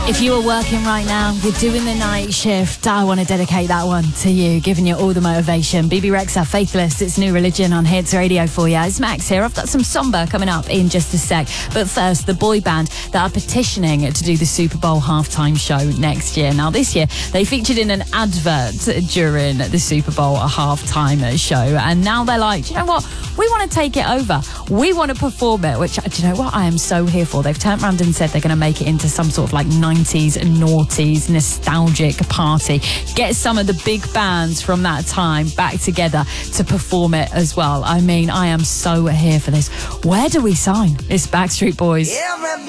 If you are working right now, you're doing the night shift, I want to dedicate that one to you, giving you all the motivation. BB Rexha, Faithless, it's New Religion on Hits Radio for you. It's Max here. I've got some Somber coming up in just a sec. But first, the boy band that are petitioning to do the Super Bowl halftime show next year. Now, this year, they featured in an advert during the Super Bowl halftime show. And now they're like, do you know what? We want to take it over. We want to perform it, which, do you know what? I am so here for. They've turned around and said they're going to make it into some sort of like 90s and noughties nostalgic party. Get some of the big bands from that time back together to perform it as well. I mean, I am so here for this. Where do we sign? It's Backstreet Boys.